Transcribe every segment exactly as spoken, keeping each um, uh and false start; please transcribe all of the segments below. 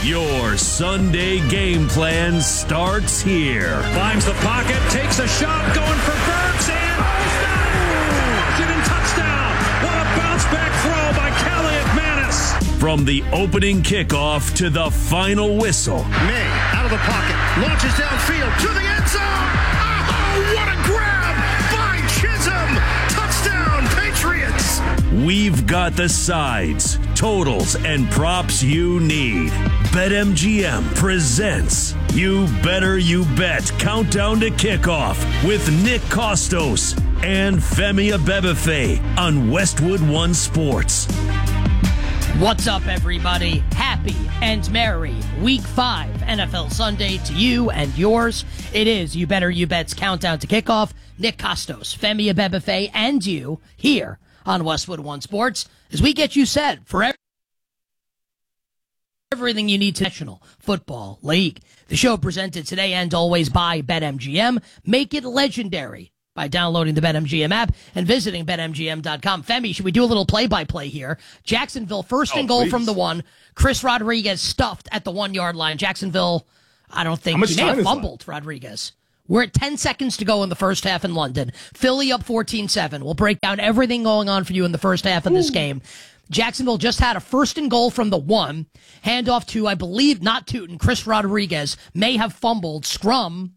Your Sunday game plan starts here. Finds the pocket, takes a shot, going for Burks, and Washington touchdown. What a bounce back throw by Callie McManus. From the opening kickoff to the final whistle. May out of the pocket, launches downfield to the end zone. Oh, what a grab by Chisholm. Touchdown, Patriots. We've got the sides, totals, and props you need. BetMGM presents You Better You Bet Countdown to Kickoff with Nick Kostos and Femi Abebefe on Westwood One Sports. What's up, everybody? Happy and merry Week five N F L Sunday to you and yours. It is You Better You Bet's Countdown to Kickoff. Nick Kostos, Femi Abebefe, and you here on Westwood One Sports as we get you set for every everything you need to National Football League. The show presented today and always by BetMGM. Make it legendary by downloading the BetMGM app and visiting Bet M G M dot com. Femi, should we do a little play-by-play here? Jacksonville first and oh, goal please. from the one. Chris Rodriguez stuffed at the one-yard line. Jacksonville, I don't think, How much he may time have is fumbled, left? Rodriguez. We're at ten seconds to go in the first half in London. Philly up fourteen seven. We'll break down everything going on for you in the first half of this Ooh. game. Jacksonville just had a first and goal from the one. Handoff to, I believe, not Tootin. Chris Rodriguez may have fumbled. Scrum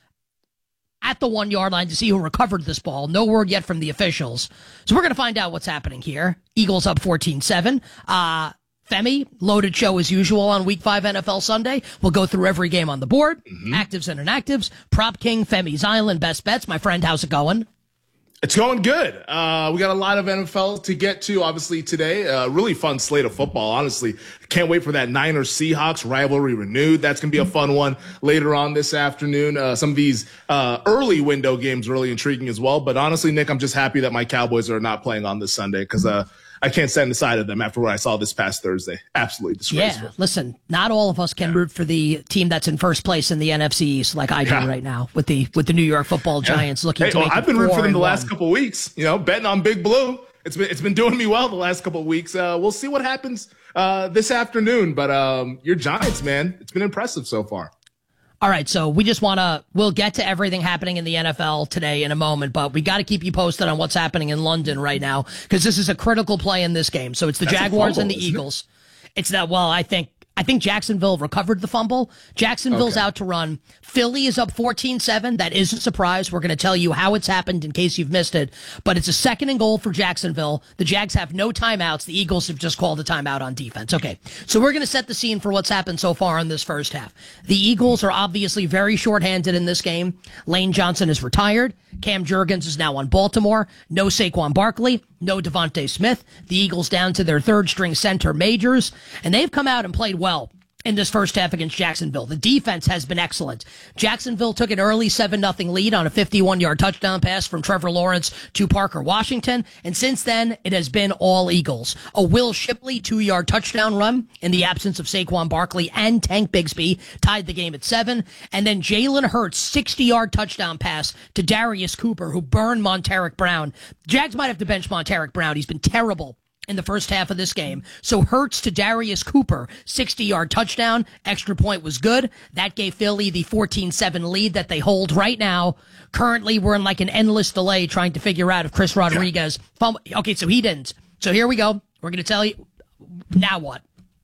at the one-yard line to see who recovered this ball. No word yet from the officials. So we're going to find out what's happening here. Eagles up fourteen seven. Uh, Femi, loaded show as usual on Week five N F L Sunday. We'll go through every game on the board. Mm-hmm. Actives and inactives. Prop King, Femi's Island, best bets. My friend, how's it going? It's going good. Uh, we got a lot of N F L to get to, obviously, today. Uh, really fun slate of football, honestly. Can't wait for that Niners-Seahawks rivalry renewed. That's going to be a fun one later on this afternoon. Uh, some of these uh, early window games are really intriguing as well. But honestly, Nick, I'm just happy that my Cowboys are not playing on this Sunday because uh, I can't stand aside of them after what I saw this past Thursday. Absolutely disgraceful. Yeah, listen, not all of us can yeah. root for the team that's in first place in the N F C East like I do yeah. right now with the with the New York Football Giants yeah. looking hey, to well, make I've been rooting for them the last one. couple of weeks, you know, betting on Big Blue. It's been it's been doing me well the last couple of weeks. Uh, we'll see what happens uh, this afternoon. But um, your Giants, man, it's been impressive so far. All right, so we just want to, we'll get to everything happening in the N F L today in a moment, but we got to keep you posted on what's happening in London right now because this is a critical play in this game. So it's the That's Jaguars fumble, and the Eagles. It? It's that, well, I think, I think Jacksonville recovered the fumble. Jacksonville's okay. out to run. Philly is up fourteen seven. That is a surprise. We're going to tell you how it's happened in case you've missed it. But it's a second and goal for Jacksonville. The Jags have no timeouts. The Eagles have just called a timeout on defense. Okay, so we're going to set the scene for what's happened so far in this first half. The Eagles are obviously very shorthanded in this game. Lane Johnson is retired. Cam Jurgens is now on Baltimore. No Saquon Barkley. No Devontae Smith. The Eagles down to their third-string center, Majors. And they've come out and played well in this first half against Jacksonville. The defense has been excellent. Jacksonville took an early seven nothing lead on a fifty-one-yard touchdown pass from Trevor Lawrence to Parker Washington, and since then, it has been all Eagles. A Will Shipley two-yard touchdown run in the absence of Saquon Barkley and Tank Bigsby tied the game at seven, and then Jalen Hurts' sixty-yard touchdown pass to Darius Cooper, who burned Monteric Brown. Jags might have to bench Monteric Brown. He's been terrible in the first half of this game. So Hurts to Darius Cooper, sixty-yard touchdown. Extra point was good. That gave Philly the fourteen seven lead that they hold right now. Currently, we're in like an endless delay trying to figure out if Chris Rodriguez... Fum- okay, so he didn't. So here we go. We're going to tell you... Now what?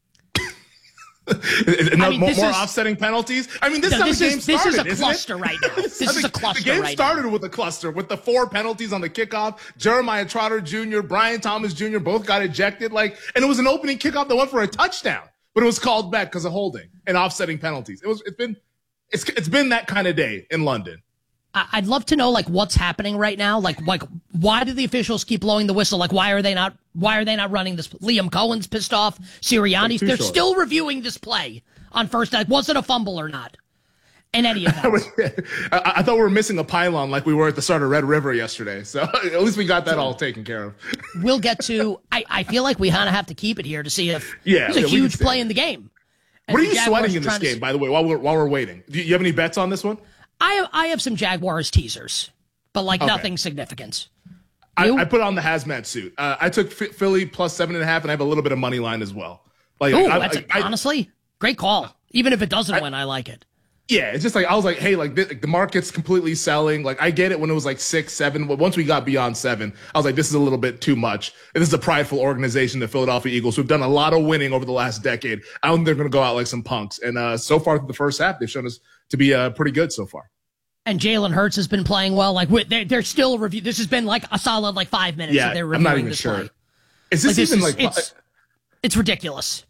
no, I mean, more, this more is, offsetting penalties. I mean, this, no, is this how the is game this started. is a cluster isn't it? right now. This is a cluster. The game right started now. with a cluster with the four penalties on the kickoff. Jeremiah Trotter Junior, Brian Thomas Junior both got ejected. Like, and it was an opening kickoff that went for a touchdown, but it was called back because of holding and offsetting penalties. It was. It's been. It's it's been that kind of day in London. I'd love to know, like, what's happening right now. Like, like, why do the officials keep blowing the whistle? Like, why are they not? Why are they not running this? Liam Cohen's pissed off. Sirianni's. They're short. Still reviewing this play on first. Like, was it a fumble or not? In any event, I, I thought we were missing a pylon like we were at the start of Red River yesterday. So at least we got that all taken care of. We'll get to. I, I feel like we kind of have to keep it here to see if yeah, there's a yeah, huge play in the game. And what are you sweating in this game, to, by the way? While we're while we're waiting, do you have any bets on this one? I have, I have some Jaguars teasers, but like okay. nothing significant. I, I put on the hazmat suit. Uh, I took Philly plus seven and a half, and I have a little bit of money line as well. Like, Ooh, I, that's I, a, I, honestly, Great call. Even if it doesn't I, win, I like it. Yeah, it's just like I was like, hey, like the, like the market's completely selling. Like I get it when it was like six, seven, but once we got beyond seven, I was like, this is a little bit too much. And this is a prideful organization, the Philadelphia Eagles, who've done a lot of winning over the last decade. I don't think they're going to go out like some punks. And uh, so far through the first half, they've shown us to be uh, pretty good so far. And Jalen Hurts has been playing well. Like they're, they're still review. This has been like a solid like five minutes. Yeah, that they're I'm not even this sure. Play. Is this, like, this even is, like it's, it's ridiculous?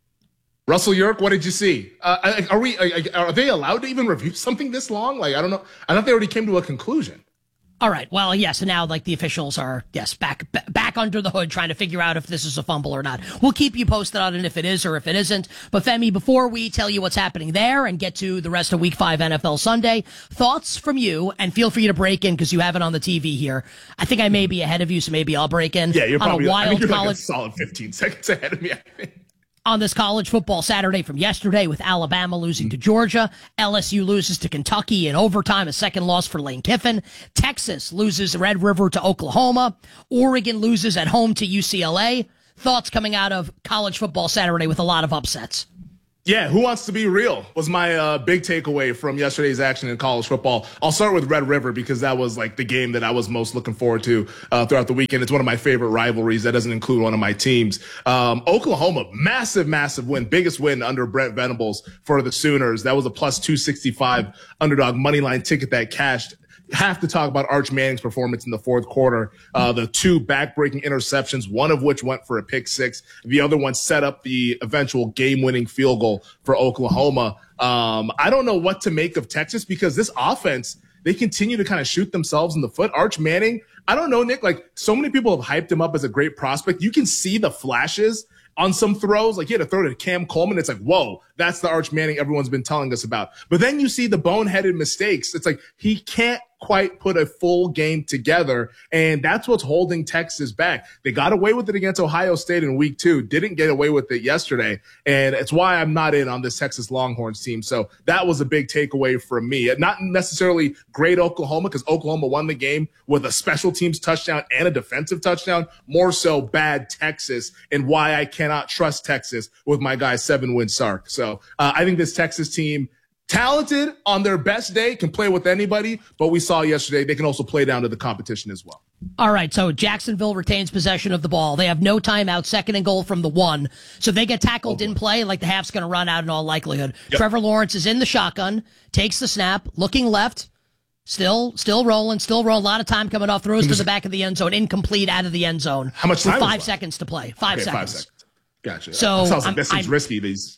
Russell York, what did you see? Uh, are we? Are they allowed to even review something this long? Like, I don't know. I thought they already came to a conclusion. All right. Well, yes. And now, like, the officials are, yes, back b- back under the hood trying to figure out if this is a fumble or not. We'll keep you posted on it if it is or if it isn't. But, Femi, before we tell you what's happening there and get to the rest of Week five N F L Sunday, thoughts from you, and feel free to break in because you have it on the T V here. I think I may be ahead of you, so maybe I'll break in. Yeah, you're probably on a wild I mean, you're college, like a solid fifteen seconds ahead of me, I think. On this college football Saturday from yesterday with Alabama losing to Georgia. L S U loses to Kentucky in overtime, a second loss for Lane Kiffin. Texas loses Red River to Oklahoma. Oregon loses at home to U C L A. Thoughts coming out of college football Saturday with a lot of upsets. Yeah, who wants to be real was my uh, big takeaway from yesterday's action in college football. I'll start with Red River because that was like the game that I was most looking forward to uh, throughout the weekend. It's one of my favorite rivalries. That doesn't include one of my teams. Um, Oklahoma, massive, massive win. Biggest win under Brent Venables for the Sooners. That was a plus two sixty-five underdog money line ticket that cashed. Have to talk about Arch Manning's performance in the fourth quarter. Uh, the two back-breaking interceptions, one of which went for a pick six. The other one set up the eventual game-winning field goal for Oklahoma. Um, I don't know what to make of Texas because this offense, they continue to kind of shoot themselves in the foot. Arch Manning, I don't know, Nick, like so many people have hyped him up as a great prospect. You can see the flashes on some throws, like he had to throw to Cam Coleman. It's like, whoa, that's the Arch Manning everyone's been telling us about. But then you see the boneheaded mistakes. It's like he can't quite put a full game together, and that's what's holding Texas back. They got away with it against Ohio State in week two, didn't get away with it yesterday, and it's why I'm not in on this Texas Longhorns team. So that was a big takeaway from me. Not necessarily great Oklahoma, because Oklahoma won the game with a special teams touchdown and a defensive touchdown, more so bad Texas, and why I cannot trust Texas with my guy Seven-Win Sark. So uh, I think this Texas team, talented on their best day, can play with anybody, but we saw yesterday they can also play down to the competition as well. All right, so Jacksonville retains possession of the ball. They have no timeout, second and goal from the one. So they get tackled oh, in play, like the half's going to run out in all likelihood. Yep. Trevor Lawrence is in the shotgun, takes the snap, looking left, still still rolling, still rolling. A lot of time coming off, throws to the back of the end zone, incomplete out of the end zone. How much time? With five seconds to play. Five okay, seconds. Five seconds. Gotcha. So that sounds like that seems I'm, risky. These.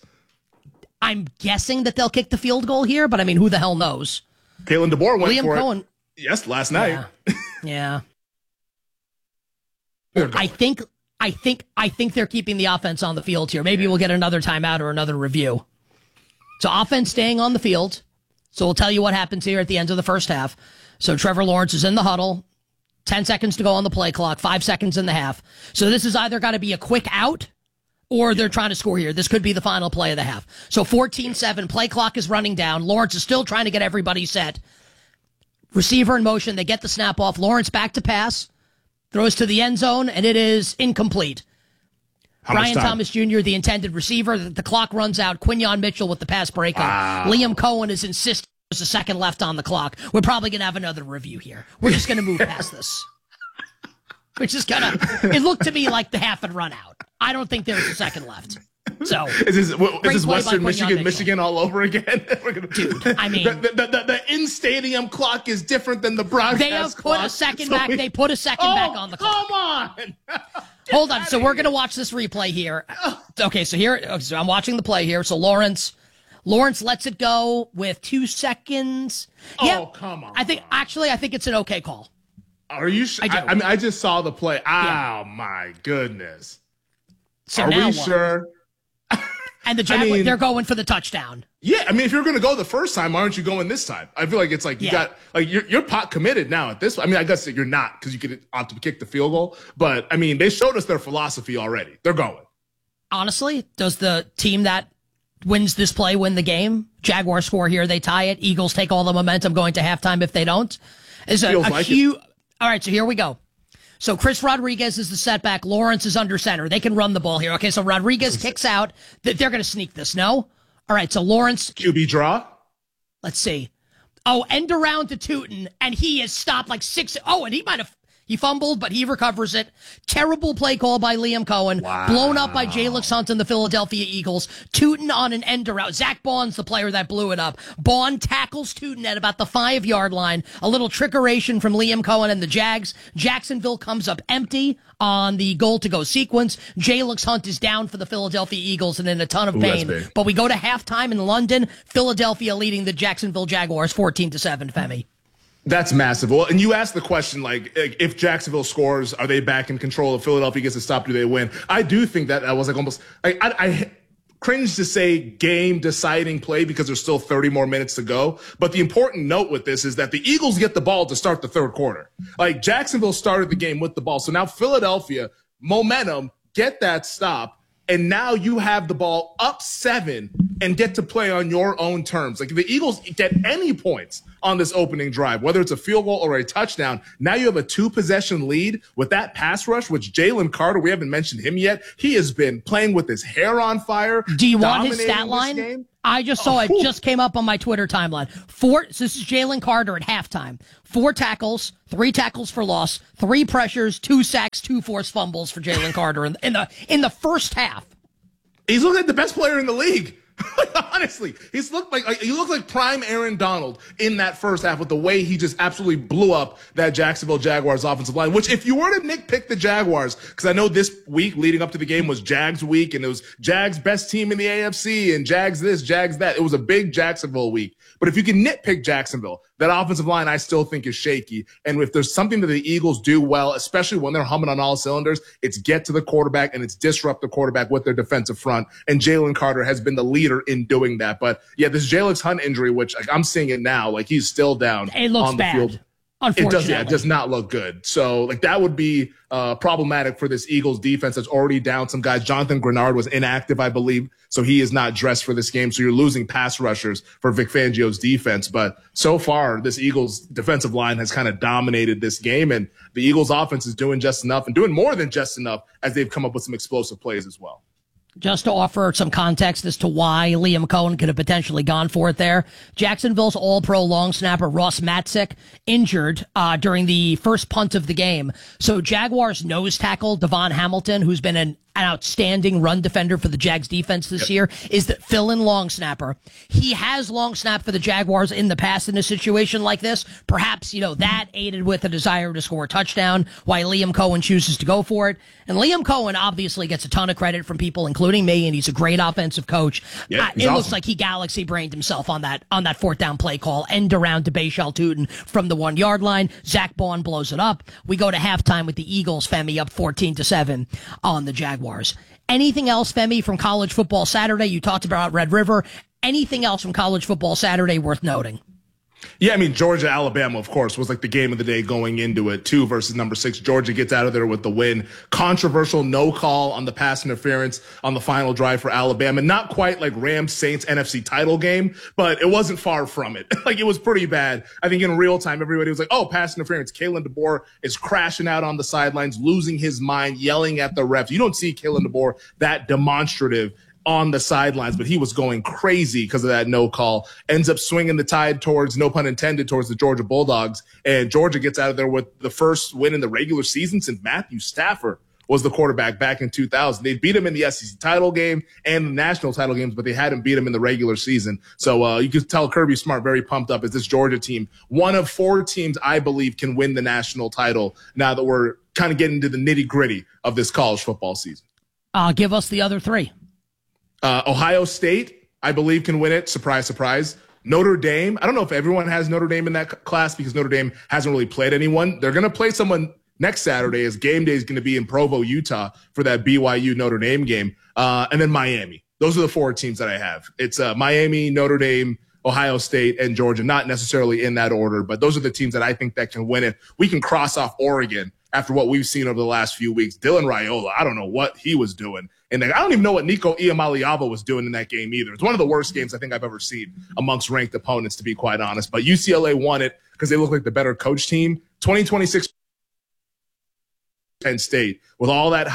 I'm guessing that they'll kick the field goal here, but I mean, who the hell knows? Kalen DeBoer went Liam for Cohen, it. Yes, last night. Yeah. yeah. I think, I think, I think they're keeping the offense on the field here. Maybe yeah. we'll get another timeout or another review. So offense staying on the field. So we'll tell you what happens here at the end of the first half. So Trevor Lawrence is in the huddle. Ten seconds to go on the play clock. Five seconds in the half. So this is either got to be a quick out, or they're trying to score here. This could be the final play of the half. So fourteen seven, play clock is running down. Lawrence is still trying to get everybody set. Receiver in motion. They get the snap off. Lawrence back to pass. Throws to the end zone, and it is incomplete. How Brian Thomas Junior, the intended receiver. The, the clock runs out. Quinyon Mitchell with the pass breakup. Wow. Liam Cohen is insisting there's a second left on the clock. We're probably going to have another review here. We're just going to move past this. We're just going to... It looked to me like the half had run out. I don't think there's a second left. So is this, is this Western Michigan, Michigan all over again? We're gonna, Dude, I mean, the, the, the, the in-stadium clock is different than the broadcast They have put clock, a second so back. We, they put a second oh, back on the clock. Come on. Hold on. So we're going to watch this replay here. Okay, so here, so I'm watching the play here. So Lawrence, Lawrence lets it go with two seconds. Oh, yep. come on. I think, actually, I think it's an okay call. Are you sure? I, I, I mean, I just saw the play. Oh, yeah. my goodness. So Are now we what? sure? And the Jaguars, I mean, they're going for the touchdown. Yeah, I mean, if you're going to go the first time, why aren't you going this time? I feel like it's like you Yeah. got like you're you're pot committed now at this. I mean, I guess you're not because you could opt to kick the field goal, but I mean, they showed us their philosophy already. They're going. Honestly, does the team that wins this play win the game? Jaguars score here, they tie it. Eagles take all the momentum going to halftime if they don't. Is a, Feels a like huge. it. All right, so here we go. So Chris Rodriguez is the setback. Lawrence is under center. They can run the ball here. Okay, so Rodriguez kicks out. They're going to sneak this, no? All right, so Lawrence. Q B draw. Let's see. Oh, end around to Tootin, and he has stopped like six. Oh, and he might have. He fumbled, but he recovers it. Terrible play call by Liam Cohen. Wow. Blown up by Jalix Hunt and the Philadelphia Eagles. Tootin on an end around. Zach Baughn's the player that blew it up. Baughan tackles Tootin at about the five-yard line. A little trickeration from Liam Cohen and the Jags. Jacksonville comes up empty on the goal-to-go sequence. Jalix Hunt is down for the Philadelphia Eagles and in a ton of Ooh, pain. that's big. But we go to halftime in London. Philadelphia leading the Jacksonville Jaguars fourteen to seven, Femi. That's massive. Well, and you asked the question, like, if Jacksonville scores, are they back in control? If Philadelphia gets to stop, do they win? I do think that that was like almost, I, I, I cringe to say game deciding play because there's still thirty more minutes to go. But the important note with this is that the Eagles get the ball to start the third quarter. Like, Jacksonville started the game with the ball. So now Philadelphia, momentum, get that stop. And now you have the ball up seven and get to play on your own terms. Like, if the Eagles get any points on this opening drive, whether it's a field goal or a touchdown, now you have a two-possession lead with that pass rush, which Jalen Carter, we haven't mentioned him yet. He has been playing with his hair on fire. Do you want his stat line? I just saw oh, it. whew. Just came up on my Twitter timeline. Four. So this is Jalen Carter at halftime. Four tackles, three tackles for loss, three pressures, two sacks, two forced fumbles for Jalen Carter in, in the in the first half. He's looking like the best player in the league. Honestly, he's looked like, like he looked like prime Aaron Donald in that first half with the way he just absolutely blew up that Jacksonville Jaguars offensive line. Which, if you were to nitpick the Jaguars, because I know this week leading up to the game was Jags week, and it was Jags best team in the A F C, and Jags this, Jags that. It was a big Jacksonville week. But if you can nitpick Jacksonville, that offensive line I still think is shaky. And if there's something that the Eagles do well, especially when they're humming on all cylinders, it's get to the quarterback and it's disrupt the quarterback with their defensive front. And Jalen Carter has been the leader in doing that. But yeah, this Jalix Hunt injury, which like, I'm seeing it now, like he's still down it looks on the bad. field. It does, yeah, it does not look good. So, like, that would be uh, problematic for this Eagles defense that's already down some guys. Jonathan Grenard was inactive, I believe, so he is not dressed for this game. So you're losing pass rushers for Vic Fangio's defense. But so far, this Eagles defensive line has kind of dominated this game, and the Eagles offense is doing just enough and doing more than just enough as they've come up with some explosive plays as well. Just to offer some context as to why Liam Cohen could have potentially gone for it there. Jacksonville's all-pro long snapper Ross Matzik injured uh, during the first punt of the game. So Jaguars nose tackle Devon Hamilton, who's been an an outstanding run defender for the Jags defense this yep. year, is the fill-in long snapper. He has long snap for the Jaguars in the past in a situation like this. Perhaps, you know, that aided with a desire to score a touchdown, why Liam Cohen chooses to go for it. And Liam Cohen obviously gets a ton of credit from people, including me, and he's a great offensive coach. Yeah, uh, it awesome. looks like he galaxy brained himself on that on that fourth down play call, end around to Bayshal Tootin from the one yard line. Zach Baughan blows it up. We go to halftime with the Eagles, Femi, up fourteen to seven on the Jaguars. Anything else, Femi, from College Football Saturday? You talked about Red River. Anything else from College Football Saturday worth noting? Yeah, I mean, Georgia, Alabama, of course, was like the game of the day going into it. Two versus number six. Georgia gets out of there with the win. Controversial no call on the pass interference on the final drive for Alabama. Not quite like Rams Saints N F C title game, but it wasn't far from it. Like, it was pretty bad. I think in real time, everybody was like, oh, pass interference. Kalen DeBoer is crashing out on the sidelines, losing his mind, yelling at the refs. You don't see Kalen DeBoer that demonstrative on the sidelines, but he was going crazy because of that no call. Ends up swinging the tide towards, no pun intended, towards the Georgia Bulldogs. And Georgia gets out of there with the first win in the regular season since Matthew Stafford was the quarterback back in two thousand. They beat him in the S E C title game and the national title games, but they hadn't beat him in the regular season. So uh, you could tell Kirby Smart very pumped up as this Georgia team, one of four teams I believe can win the national title now that we're kind of getting into the nitty gritty of this college football season. Uh, give us the other three. Uh, Ohio State, I believe, can win it. Surprise, surprise. Notre Dame. I don't know if everyone has Notre Dame in that c- class because Notre Dame hasn't really played anyone. They're going to play someone next Saturday as game day is going to be in Provo, Utah for that B Y U Notre Dame game. Uh, and then Miami. Those are the four teams that I have. It's uh, Miami, Notre Dame, Ohio State, and Georgia. Not necessarily in that order, but those are the teams that I think that can win it. We can cross off Oregon after what we've seen over the last few weeks. Dylan Raiola, I don't know what he was doing. And I don't even know what Nico Iamaleava was doing in that game either. It's one of the worst games I think I've ever seen amongst ranked opponents, to be quite honest. But U C L A won it because they look like the better coach team. twenty twenty-six Penn State, with all that hype,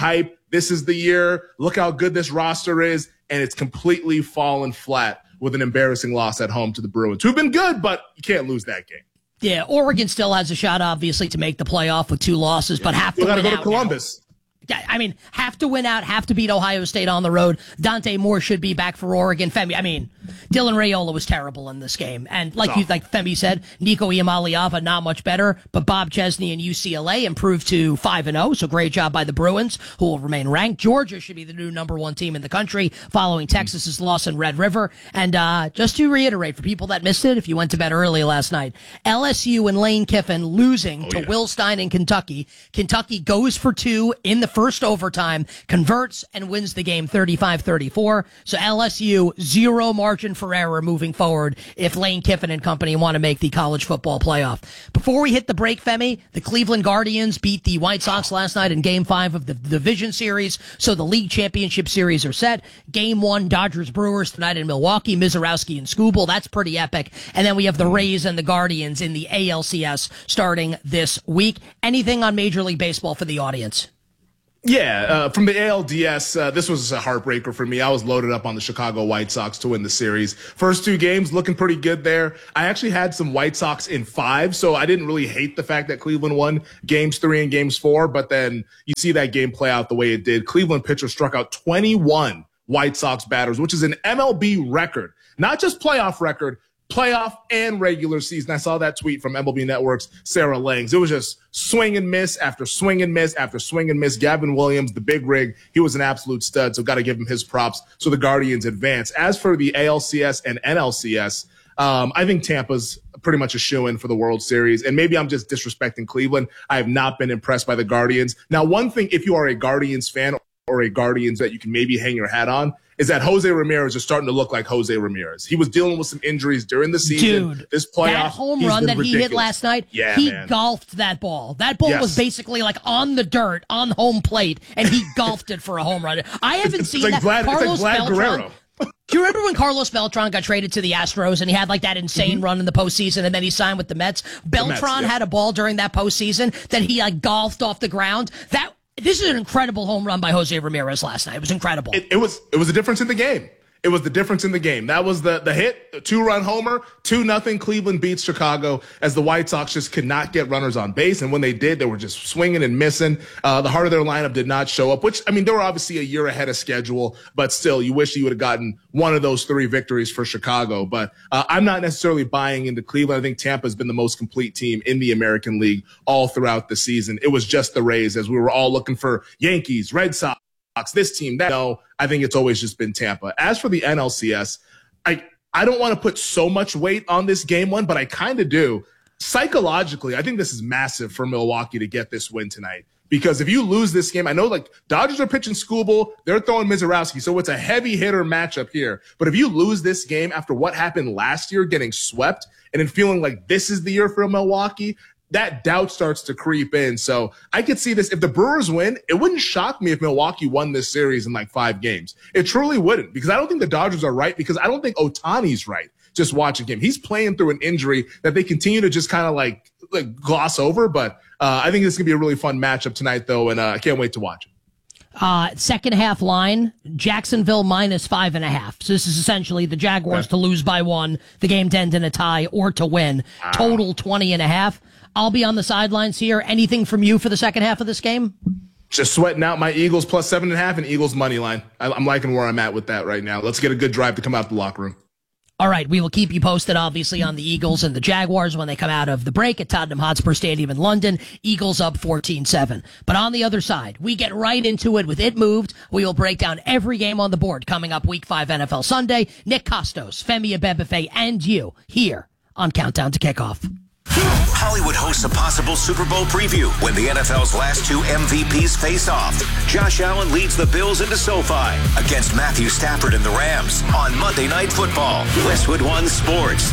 this is the year. Look how good this roster is. And it's completely fallen flat with an embarrassing loss at home to the Bruins, who've been good, but you can't lose that game. Yeah, Oregon still has a shot, obviously, to make the playoff with two losses, but have to got to win go to out Columbus. Now. I mean, have to win out, have to beat Ohio State on the road. Dante Moore should be back for Oregon. Femi, I mean, Dylan Raiola was terrible in this game. And like you, like Femi said, Nico Iamaleava, not much better, but Bob Chesney and U C L A improved to five and oh, so great job by the Bruins, who will remain ranked. Georgia should be the new number one team in the country, following Texas's loss in Red River. And uh just to reiterate, for people that missed it, if you went to bed early last night, L S U and Lane Kiffin losing oh, to yeah. Will Stein in Kentucky. Kentucky goes for two in the first overtime, converts, and wins the game thirty-five thirty-four. So L S U, zero margin for error moving forward if Lane Kiffin and company want to make the college football playoff. Before we hit the break, Femi, the Cleveland Guardians beat the White Sox last night in game five of the division series, so the league championship series are set. Game one, Dodgers Brewers tonight in Milwaukee, Mizorowski and Skubal. That's pretty epic. And then we have the Rays and the Guardians in the A L C S starting this week. Anything on Major League Baseball for the audience? Yeah, uh, from the A L D S, uh, this was a heartbreaker for me. I was loaded up on the Chicago White Sox to win the series. First two games looking pretty good there. I actually had some White Sox in five, so I didn't really hate the fact that Cleveland won games three and games four, but then you see that game play out the way it did. Cleveland pitcher struck out twenty-one White Sox batters, which is an M L B record, not just playoff record, playoff and regular season. I saw that tweet from M L B Network's Sarah Langs. It was just swing and miss after swing and miss after swing and miss. Gavin Williams, the big rig, he was an absolute stud, so got to give him his props. So the Guardians advance. As for the A L C S and N L C S, um, I think Tampa's pretty much a shoo-in for the World Series. And maybe I'm just disrespecting Cleveland. I have not been impressed by the Guardians. Now, one thing, if you are a Guardians fan or a Guardians that you can maybe hang your hat on, is that Jose Ramirez is starting to look like Jose Ramirez. He was dealing with some injuries during the season. Dude, this playoff, that home run that ridiculous. he hit last night, yeah, he man. golfed that ball. That ball yes. was basically like on the dirt, on home plate, and he golfed it for a home run. I haven't it's, seen it's like that. Vlad, Carlos it's like Vlad Beltran. Guerrero. Do you remember when Carlos Beltran got traded to the Astros and he had like that insane mm-hmm. run in the postseason and then he signed with the Mets? Beltran the Mets, yeah. had a ball during that postseason that he like golfed off the ground. That This is an incredible home run by Jose Ramirez last night. It was incredible. It, it was it was a difference in the game. It was the difference in the game. That was the the hit, the two-run homer, two nothing. Cleveland beats Chicago as the White Sox just could not get runners on base. And when they did, they were just swinging and missing. Uh, the heart of their lineup did not show up, which, I mean, they were obviously a year ahead of schedule, but still, you wish you would have gotten one of those three victories for Chicago. But uh, I'm not necessarily buying into Cleveland. I think Tampa has been the most complete team in the American League all throughout the season. It was just the Rays as we were all looking for Yankees, Red Sox, this team, that. No, I think it's always just been Tampa. As for the N L C S, I I don't want to put so much weight on this game one, but I kind of do. Psychologically, I think this is massive for Milwaukee to get this win tonight. Because if you lose this game, I know like Dodgers are pitching Skubal, they're throwing Mizorowski, so it's a heavy hitter matchup here. But if you lose this game after what happened last year, getting swept, and then feeling like this is the year for Milwaukee, that doubt starts to creep in. So I could see this. If the Brewers win, it wouldn't shock me if Milwaukee won this series in like five games. It truly wouldn't, because I don't think the Dodgers are right, because I don't think Ohtani's right. Just watching him. He's playing through an injury that they continue to just kind of like, like gloss over. But uh, I think this is going to be a really fun matchup tonight, though, and uh, I can't wait to watch it. Uh, second half line, Jacksonville minus five and a half. So this is essentially the Jaguars okay. to lose by one, the game to end in a tie, or to win. Wow. Total twenty and a half. I'll be on the sidelines here. Anything from you for the second half of this game? Just sweating out my Eagles plus seven and a half and Eagles money line. I, I'm liking where I'm at with that right now. Let's get a good drive to come out the locker room. All right, we will keep you posted, obviously, on the Eagles and the Jaguars when they come out of the break at Tottenham Hotspur Stadium in London. Eagles up fourteen seven. But on the other side, we get right into it with It Moved. We will break down every game on the board coming up Week five N F L Sunday. Nick Costos, Femi Abebefe, and you here on Countdown to Kickoff. Hollywood hosts a possible Super Bowl preview when the N F L's last two M V Ps face off. Josh Allen leads the Bills into SoFi against Matthew Stafford and the Rams on Monday Night Football. Westwood One Sports.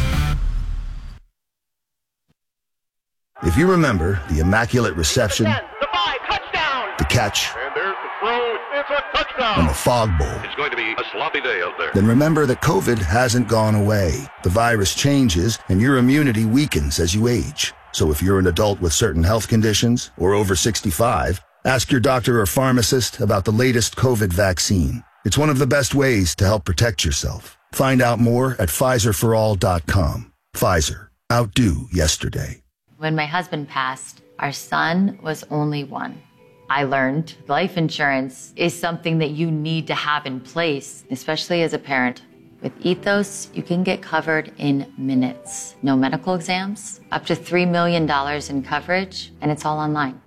If you remember the Immaculate Reception, ten, the five, touchdown. The catch, And there's the throw. It's a touchdown. and the Fog Bowl, It's going to be a sloppy day out there. then remember that COVID hasn't gone away. The virus changes, and your immunity weakens as you age. So if you're an adult with certain health conditions or over sixty-five, Ask your doctor or pharmacist about the latest COVID vaccine. It's one of the best ways to help protect yourself. Find out more at Pfizer for all dot com. Pfizer. Outdo yesterday. When my husband passed, our son was only one. I learned life insurance is something that you need to have in place, especially as a parent. With Ethos, you can get covered in minutes. No medical exams, up to three million dollars in coverage, and it's all online.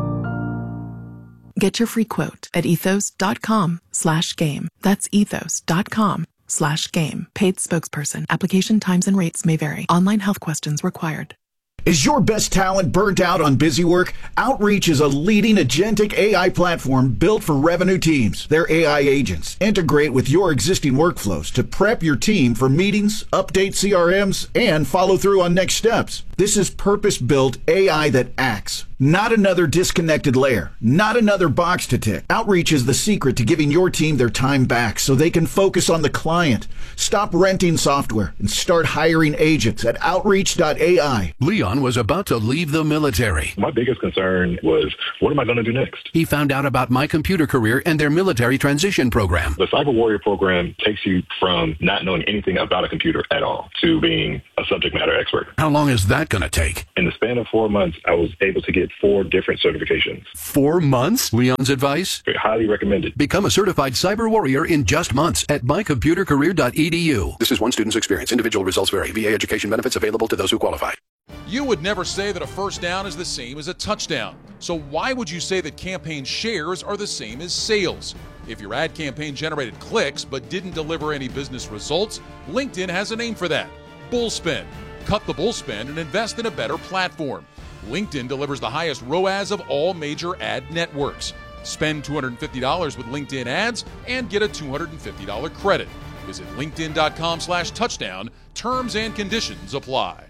Get your free quote at ethos.com slash game. That's ethos.com slash game. Paid spokesperson. Application times and rates may vary. Online health questions required. Is your best talent burnt out on busy work? Outreach is a leading agentic A I platform built for revenue teams. Their A I agents integrate with your existing workflows to prep your team for meetings, update C R Ms, and follow through on next steps. This is purpose-built A I that acts, not another disconnected layer, not another box to tick. Outreach is the secret to giving your team their time back so they can focus on the client. Stop renting software and start hiring agents at outreach dot A I. Leon was about to leave the military. My biggest concern was, what am I going to do next? He found out about My Computer Career and their military transition program. The Cyber Warrior program takes you from not knowing anything about a computer at all to being a subject matter expert. How long is that going to take? In the span of four months, I was able to get four different certifications. Four months? Leon's advice? Highly recommended. Become a certified cyber warrior in just months at my computer career dot e d u. This is one student's experience. Individual results vary. V A education benefits available to those who qualify. You would never say that a first down is the same as a touchdown. So why would you say that campaign shares are the same as sales? If your ad campaign generated clicks but didn't deliver any business results, LinkedIn has a name for that. Bullspend. Cut the bullspend and invest in a better platform. LinkedIn delivers the highest R O A S of all major ad networks. Spend two hundred fifty dollars with LinkedIn ads and get a two hundred fifty dollars credit. Visit linkedin.com slash touchdown. Terms and conditions apply.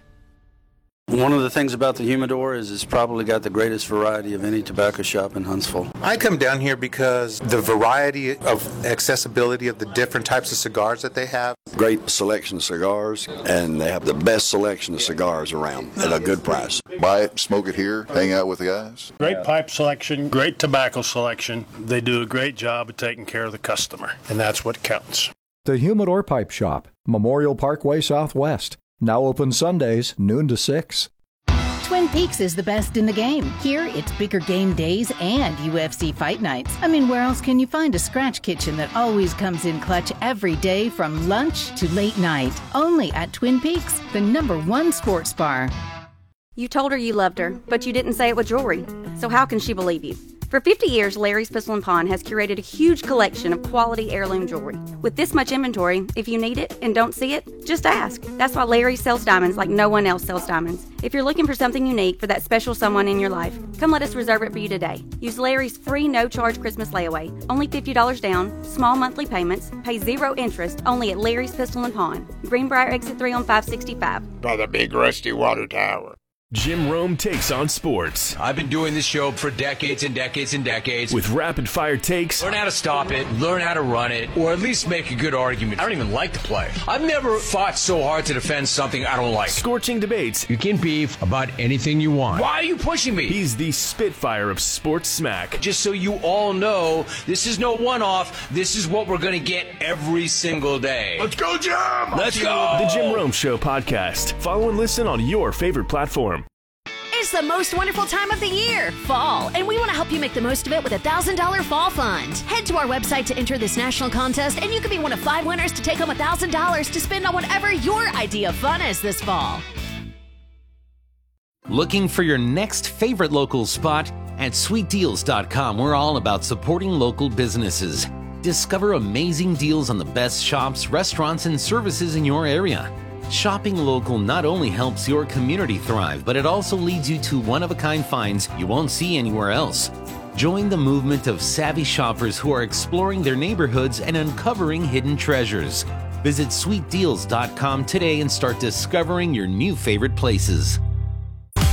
One of the things about the Humidor is it's probably got the greatest variety of any tobacco shop in Huntsville. I come down here because the variety of accessibility of the different types of cigars that they have. Great selection of cigars, and they have the best selection of cigars around at a good price. Buy it, smoke it here, hang out with the guys. Great pipe selection, great tobacco selection. They do a great job of taking care of the customer, and that's what counts. The Humidor Pipe Shop, Memorial Parkway Southwest. Now open Sundays, noon to six. Twin Peaks is the best in the game. Here, it's bigger game days and U F C fight nights. I mean, where else can you find a scratch kitchen that always comes in clutch every day from lunch to late night? Only at Twin Peaks, the number one sports bar. You told her you loved her, but you didn't say it with jewelry. So how can she believe you? For fifty years, Larry's Pistol and Pawn has curated a huge collection of quality heirloom jewelry. With this much inventory, if you need it and don't see it, just ask. That's why Larry sells diamonds like no one else sells diamonds. If you're looking for something unique for that special someone in your life, come let us reserve it for you today. Use Larry's free no-charge Christmas layaway. Only fifty dollars down, small monthly payments, pay zero interest, only at Larry's Pistol and Pawn. Greenbrier Exit three on five sixty-five. By the big rusty water tower. Jim Rome takes on sports. I've been doing this show for decades and decades and decades. With rapid-fire takes. Learn how to stop it, learn how to run it, or at least make a good argument. I don't even like the play. I've never fought so hard to defend something I don't like. Scorching debates. You can beef about anything you want. Why are you pushing me? He's the Spitfire of sports smack. Just so you all know, this is no one-off. This is what we're going to get every single day. Let's go, Jim! Let's go! The Jim Rome Show podcast. Follow and listen on your favorite platform. It's the most wonderful time of the year, fall, and we want to help you make the most of it with a one thousand dollars Fall Fund. Head to our website to enter this national contest, and you could be one of five winners to take home one thousand dollars to spend on whatever your idea of fun is this fall. Looking for your next favorite local spot? At sweet deals dot com, we're all about supporting local businesses. Discover amazing deals on the best shops, restaurants, and services in your area. Shopping local not only helps your community thrive, but it also leads you to one-of-a-kind finds you won't see anywhere else. Join the movement of savvy shoppers who are exploring their neighborhoods and uncovering hidden treasures. Visit sweet deals dot com today and start discovering your new favorite places.